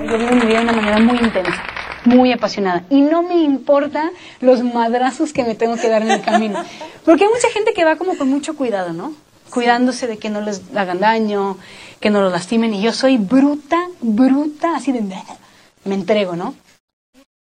yo vivo mi vida de una manera muy intensa, muy apasionada. Y no me importa los madrazos que me tengo que dar en el camino. Porque hay mucha gente que va como con mucho cuidado, ¿no? Cuidándose de que no les hagan daño, que no los lastimen. Y yo soy bruta, así de... Me entrego, ¿no?